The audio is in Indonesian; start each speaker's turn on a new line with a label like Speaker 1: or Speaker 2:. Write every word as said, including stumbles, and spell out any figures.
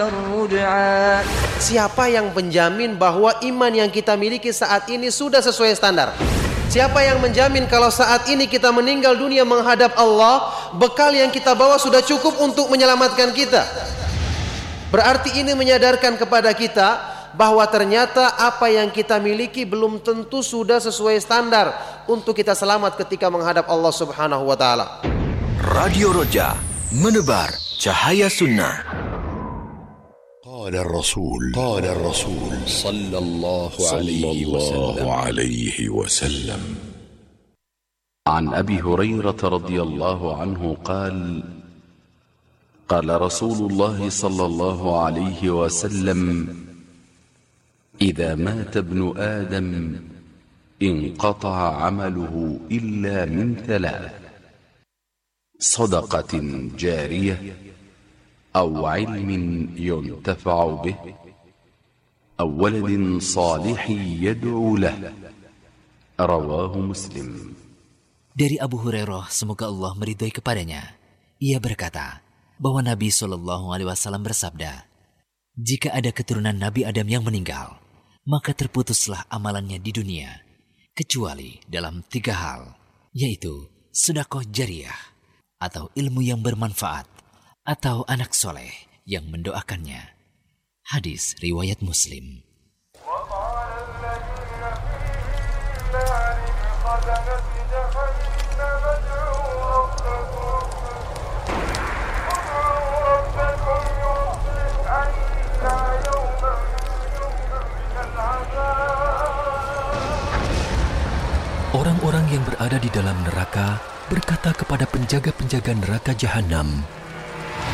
Speaker 1: Siapa yang menjamin bahwa iman yang kita miliki saat ini sudah sesuai standar? Siapa yang menjamin kalau saat ini kita meninggal dunia menghadap Allah, bekal yang kita bawa sudah cukup untuk menyelamatkan kita? Berarti ini menyadarkan kepada kita bahwa ternyata apa yang kita miliki belum tentu sudah sesuai standar untuk kita selamat ketika menghadap Allah Subhanahu wa taala.
Speaker 2: Radio Roja, menebar cahaya sunnah.
Speaker 3: قال الرسول قال الرسول
Speaker 2: صلى الله
Speaker 3: عليه وسلم
Speaker 4: عن أبي هريرة رضي الله عنه قال قال رسول الله صلى الله عليه وسلم إذا مات ابن آدم انقطع عمله إلا من ثلاث صدقة جارية أو علم ينتفع به أو ولد صالح يدعو له. رواه مسلم.
Speaker 5: Dari Abu Hurairah, semoga Allah meridhai kepadanya, ia berkata bahwa Nabi shallallahu alaihi wasallam bersabda, jika ada keturunan Nabi Adam yang meninggal, maka terputuslah amalannya di dunia, kecuali dalam tiga hal, yaitu sedekah jariyah atau ilmu yang bermanfaat, atau anak soleh yang mendoakannya. Hadis riwayat Muslim.
Speaker 2: Orang-orang yang berada di dalam neraka berkata kepada penjaga-penjaga neraka Jahannam,